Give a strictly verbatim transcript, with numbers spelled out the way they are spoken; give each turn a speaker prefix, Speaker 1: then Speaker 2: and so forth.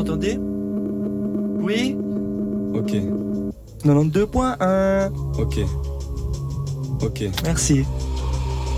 Speaker 1: m'entendez? Oui?
Speaker 2: Ok,
Speaker 1: quatre-vingt-douze point un.
Speaker 2: ok, ok.
Speaker 1: Merci.